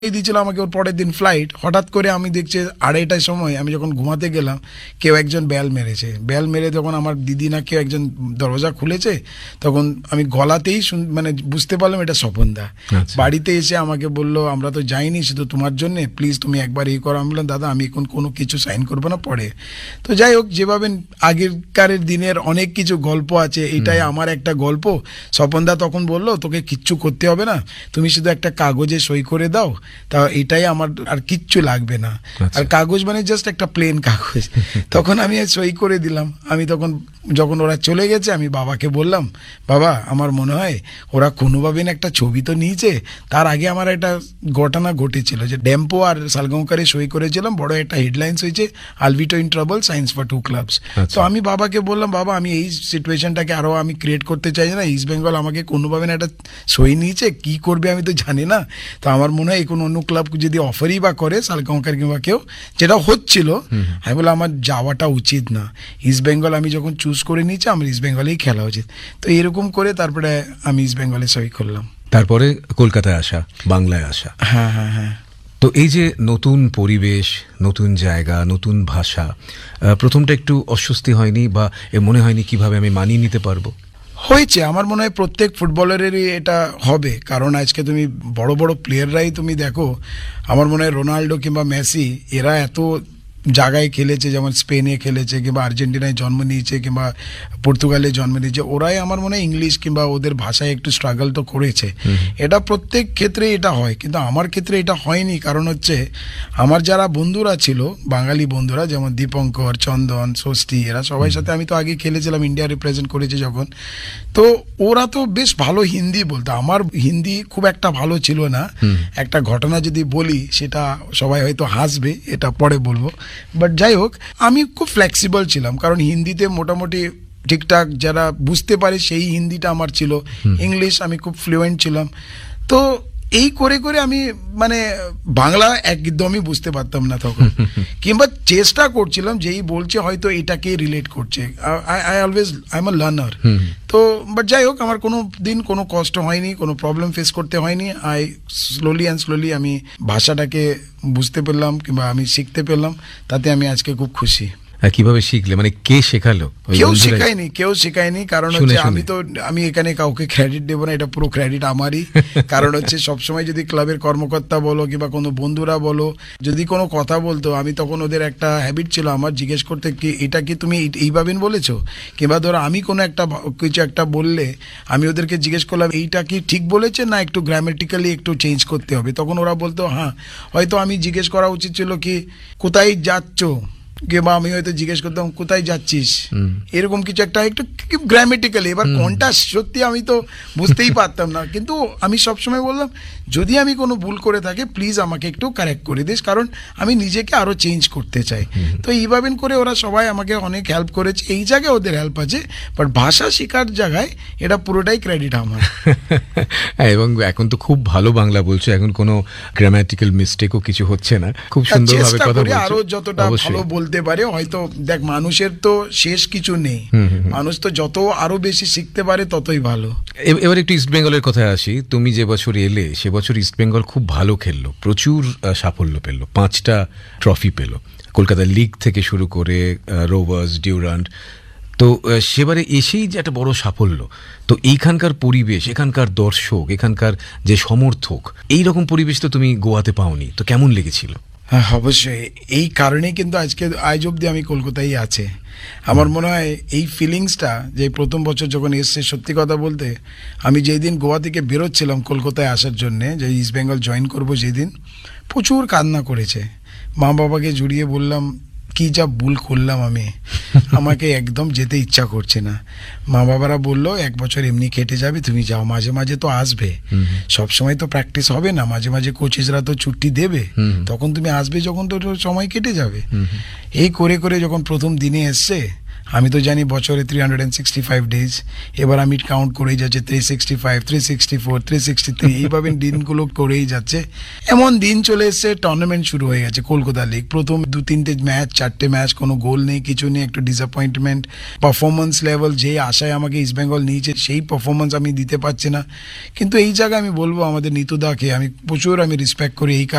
দিয়েছিল আমাকে, ওর পরের দিন ফ্লাইট। হঠাৎ করে আমি দেখছি 2:30টার সময় আমি যখন ঘুমাতে গেলাম, কেউ একজন বেল মেরেছে। বেল মেরে যখন আমার দিদি না কেউ একজন দরজা খুলেছে, তখন আমি গলাতেই মানে বুঝতে পারলাম এটা স্বপনদা। বাড়িতে এসে আমাকে বলল, আমরা তো যাইনি শুধু তোমার জন্য, প্লিজ তুমি একবার এই করো। আমি বললাম, দাদা আমি এখন কোনো কিছু সাইন করবো না, পরে। তো যাই হোক, যেভাবে আগেরকারের দিনের অনেক কিছু গল্প আছে, এটাই আমার একটা গল্প। স্বপনদা তখন বললো, তোকে কিচ্ছু করতে হবে না, তুমি শুধু একটা কাগজে সই করে দাও, তা এটাই আমার, আর কিচ্ছু লাগবে না। আর কাগজ মানে জাস্ট একটা প্লেন কাগজ। তখন আমি সই করে দিলাম। আমি তখন যখন ওরা চলে গেছে, আমি বাবাকে বললাম, বাবা আমার মনে হয় ওরা কোনোভাবে একটা ছবি তো নিয়েছে। তার আগে আমার একটা ঘটনা ঘটেছিল, যে ড্যাম্পো আর সালগাঁওকারে সই করেছিলাম, বড় একটা হেডলাইন্স হয়েছে, Alvito in trouble, science for 2 clubs. তো আমি বাবাকে বললাম, বাবা আমি এই সিচুয়েশনটাকে আরো আমি ক্রিয়েট করতে চাই না, ইস্ট বেঙ্গল আমাকে কোনোভাবে একটা সই নিয়েছে, কি করবে আমি তো জানি না। তো আমার মনে হয় কোনো অন্য ক্লাব যদি অফারই বা করে, সালগাঁওকার কিংবা কেউ, যেটা হচ্ছিল, আমি বললাম আমার যাওয়াটা উচিত না। ইস্ট বেঙ্গল আমি যখন চুজ করে নিয়েছি, আমার ইস্ট বেঙ্গলেই খেলা উচিত। তো এরকম করে তারপরে আমি ইস্ট বেঙ্গলে সই করলাম। তারপরে কলকাতায় আসা, বাংলায় আসা। হ্যাঁ হ্যাঁ হ্যাঁ। তো এই যে নতুন পরিবেশ, নতুন জায়গা, নতুন ভাষা, প্রথমটা একটু অস্বস্তি হয়নি, বা মনে হয়নি কিভাবে আমি মানিয়ে নিতে পারবো? হয়েছে, আমার মনে হয় প্রত্যেক ফুটবলারেরই এটা হবে। কারণ আজকে তুমি বড় বড় প্লেয়াররাই তুমি দেখো, আমার মনে হয় রোনাল্ডো কিংবা মেসি, এরা এত জায়গায় খেলেছে, যেমন স্পেনে খেলেছে, কিংবা আর্জেন্টিনায় জন্ম নিয়েছে, কিংবা পর্তুগালে জন্ম নিয়েছে, ওরাই আমার মনে হয় ইংলিশ কিংবা ওদের ভাষায় একটু স্ট্রাগল তো করেছে। এটা প্রত্যেক ক্ষেত্রে এটা হয়, কিন্তু আমার ক্ষেত্রে এটা হয়নি। কারণ হচ্ছে, আমার যারা বন্ধুরা ছিল, বাঙালি বন্ধুরা, যেমন দীপঙ্কর, চন্দন, ষষ্ঠী, এরা সবার সাথে আমি তো আগে খেলেছিলাম, ইন্ডিয়া রিপ্রেজেন্ট করেছি যখন। তো ওরা তো বেশ ভালো হিন্দি বলতো, আমার হিন্দি খুব একটা ভালো ছিল না। একটা ঘটনা যদি বলি, সেটা সবাই হয়তো হাসবে, এটা পরে বলবো। বাট যাই হোক, আমি খুব ফ্লেক্সিবল ছিলাম, কারণ হিন্দিতে মোটামুটি ঠিকঠাক যারা বুঝতে পারে সেই হিন্দিটা আমার ছিল। ইংলিশ আমি খুব ফ্লুয়েন্ট ছিলাম। তো এই করে করে আমি মানে বাংলা একদমই বুঝতে পারতাম না তখন, কিংবা চেষ্টা করছিলাম, যেই বলছে হয়তো এটাকে রিলেট করছে। I always I am a learner. তো বাট যাই হোক, আমার কোনো দিন কোনো কষ্ট হয়নি, কোনো প্রবলেম ফেস করতে হয়নি। স্লোলি আমি ভাষাটাকে বুঝতে পারলাম, কিংবা আমি শিখতে পেলাম, তাতে আমি আজকে খুব খুশি। কিভাবে শিখলে, মানে কে শেখালো? কেউ শেখায়নি। কারণ হচ্ছে, আমি এখানে কাউকে ক্রেডিট দেবো না, এটা পুরো ক্রেডিট আমারই। কারণ হচ্ছে, সবসময় যদি ক্লাবের কর্মকর্তা বলো, কিংবা কোনো বন্ধুরা বলো, যদি কোনো কথা বলতো, আমি তখন ওদের একটা হ্যাবিট ছিল আমার জিজ্ঞেস করতে, কি এটা কি তুমি এইভাবে বলেছো? কিংবা ধরো আমি কোনো একটা কিছু একটা বললে, আমি ওদেরকে জিজ্ঞেস করলাম, এইটা কি ঠিক বলেছে, না একটু গ্রামেটিক্যালি একটু চেঞ্জ করতে হবে? তখন ওরা বলতো হ্যাঁ। হয়তো আমি জিজ্ঞেস করা উচিত ছিল কি, কোথায় যাচ্ছ, কিংবা আমি হয়তো জিজ্ঞেস করতাম, কোথায় যাচ্ছিস, এরকম কিছু একটা, একটু গ্রামেটিক্যালি। এবার কোনটা সত্যি আমি তো বুঝতেই পারতাম না, কিন্তু আমি সবসময় বললাম, যদি আমি কোনো ভুল করে থাকি, প্লিজ আমাকে একটু কারেক্ট করে দিস, কারণ আমি নিজেকে আরো চেঞ্জ করতে চাই। তো এইভাবে করে ওরা সবাই আমাকে অনেক হেল্প করেছে। এই জায়গায় ওদের হেল্প আছে, বাট ভাষা শেখার জায়গায় এটা পুরোটাই ক্রেডিট আমার। এবং এখন তো খুব ভালো বাংলা বলছো, এখন কোনো গ্রামাটিক্যাল মিস্টেকও কিছু হচ্ছে না, খুব সুন্দরভাবে কথা বলছো। আরো যতটা ভালো বলতে পারে, হয়তো দেখ, মানুষের তো শেষ কিছু নেই, মানুষ তো যত আরো বেশি শিখতে পারে ততই ভালো। এবার একটু ইস্ট বেঙ্গলের কথায় আসি। তুমি যে বছর এলে, সে বছর ইস্ট বেঙ্গল খুব ভালো খেললো, প্রচুর সাফল্য পেল, 5টা ট্রফি পেল, কলকাতা লিগ থেকে শুরু করে রোভার্স, ডিউরান্ড। তো সেবারে এসেই যে একটা বড় সাফল্য, তো এইখানকার পরিবেশ, এখানকার দর্শক, এখানকার যে সমর্থক, এই রকম পরিবেশ তো তুমি গোয়াতে পাওনি, তো কেমন লেগেছিল? হ্যাঁ অবশ্যই, এই কারণেই কিন্তু আজ অব্দি আমি কলকাতায় আছে। আমার মনে হয় এই ফিলিংসটা, যে প্রথম বছর যখন এসছে, সত্যি কথা বলতে, আমি যেই দিন গোয়া থেকে বেরোচ্ছিলাম কলকাতায় আসার জন্যে, যে ইস্ট বেঙ্গল জয়েন করবো, যেদিন প্রচুর কান্না করেছে। মা বাবাকে জড়িয়ে বললাম, কি যা ভুল করলাম আমি, আমাকে একদম যেতে ইচ্ছা করছে না। মা বাবারা বললো, 1 বছর এমনি কেটে যাবে, তুমি যাও, মাঝে মাঝে তো আসবে, সবসময় তো প্র্যাকটিস হবে না, মাঝে মাঝে কোচেসরা তো ছুটি দেবে, তখন তুমি আসবে, যখন তো সময় কেটে যাবে। এই করে করে যখন প্রথম দিনে এসছে, আমি তো জানি বছরে 365 ডেজ, এবার আমি কাউন্ট করেই যাচ্ছে 365, 364, 363, এইভাবে দিনগুলো করেই যাচ্ছে। এমন দিন চলে এসছে, টুর্নামেন্ট শুরু হয়ে গেছে কলকাতা লিগ। প্রথম 2-3টে ম্যাচ, 4টে ম্যাচ, কোনো গোল নেই, কিছু নেই, একটু ডিসঅ্যাপয়েন্টমেন্ট। পারফরমেন্স লেভেল যে আশায় আমাকে ইস্টবেঙ্গল নিয়েছে সেই পারফরমেন্স আমি দিতে পারছি না। কিন্তু এই জায়গায় আমি বলবো আমাদের নিতুদাকে আমি প্রচুর রেসপেক্ট করি, এই